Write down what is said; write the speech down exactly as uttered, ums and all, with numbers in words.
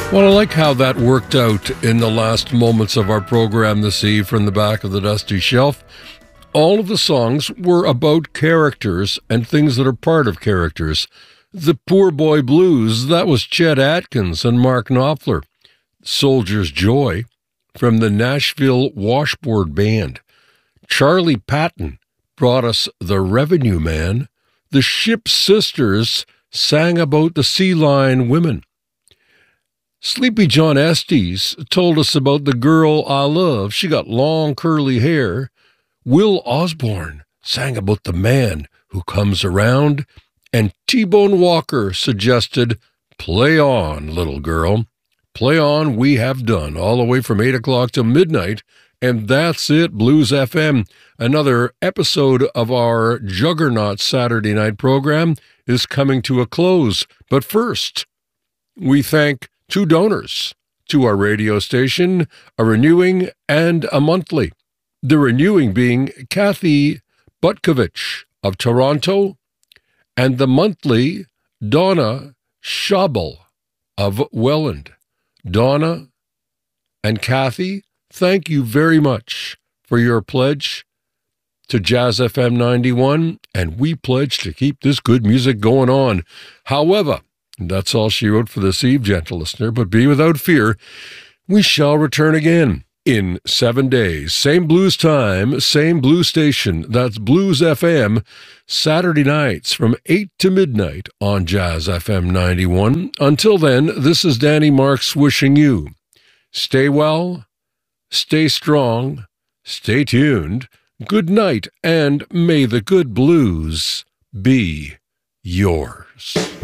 Well, I like how that worked out in the last moments of our program this eve from the back of the dusty shelf. All of the songs were about characters and things that are part of characters. The Poor Boy Blues, that was Chet Atkins and Mark Knopfler. Soldier's Joy from the Nashville Washboard Band. Charlie Patton brought us The Revenue Man. The Ship Sisters sang about the Sea Lion Women. Sleepy John Estes told us about the girl I love. She got long curly hair. Will Osborne sang about the man who comes around. And T-Bone Walker suggested, play on, little girl. Play on we have done, all the way from eight o'clock to midnight. And that's it, Blues F M. Another episode of our Juggernaut Saturday night program is coming to a close. But first, we thank two donors to our radio station, a renewing and a monthly. The renewing being Kathy Butkovich of Toronto, and the monthly Donna Schabel of Welland. Donna and Kathy, thank you very much for your pledge to Jazz F M ninety-one, and we pledge to keep this good music going on. However, that's all she wrote for this eve, gentle listener, but be without fear, we shall return again in seven days. Same blues time, same blues station. That's Blues F M, Saturday nights from eight to midnight on Jazz F M ninety-one. Until then, this is Danny Marks wishing you stay well, stay strong, stay tuned, good night, and may the good blues be yours.